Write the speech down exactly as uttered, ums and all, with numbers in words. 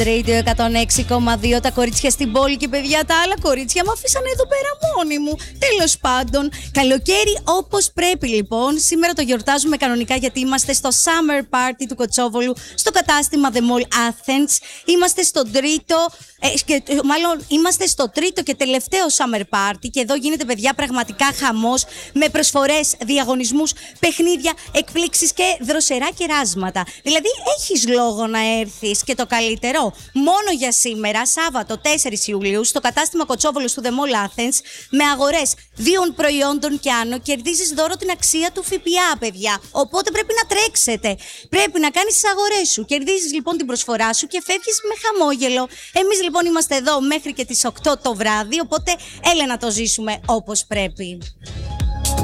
Radio εκατόν έξι κόμμα δύο, τα κορίτσια στην πόλη και παιδιά τα άλλα κορίτσια με αφήσανε εδώ πέρα μόνη μου. Τέλος πάντων, καλοκαίρι όπως πρέπει λοιπόν. Σήμερα το γιορτάζουμε κανονικά γιατί είμαστε στο Summer Party του Κοτσόβολου, στο κατάστημα The Mall Athens. Είμαστε στο τρίτο, ε, και, μάλλον είμαστε στο τρίτο και τελευταίο Summer Party και εδώ γίνεται παιδιά πραγματικά χαμός με προσφορές, διαγωνισμούς, παιχνίδια, εκπλήξεις και δροσερά κεράσματα. Δηλαδή έχεις λόγο να έρθεις και το καλύτερο. Μόνο για σήμερα, Σάββατο τέσσερις Ιουλίου, στο κατάστημα Κοτσόβολου του The Mall Athens, με αγορές δύο προϊόντων και άνω, κερδίζεις δώρο την αξία του ΦΠΑ, παιδιά. Οπότε πρέπει να τρέξετε. Πρέπει να κάνεις τις αγορές σου. Κερδίζεις λοιπόν την προσφορά σου και φεύγεις με χαμόγελο. Εμείς λοιπόν είμαστε εδώ μέχρι και τις οκτώ το βράδυ, οπότε έλα να το ζήσουμε όπως πρέπει.